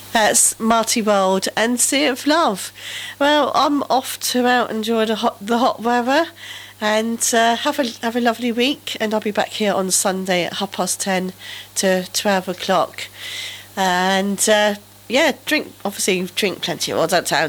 That's Marty Bold and Sea of Love. Well, I'm off to out enjoy the hot weather, and have a lovely week. And I'll be back here on Sunday at 10:30 to 12 o'clock. And yeah, drink plenty of water. Don't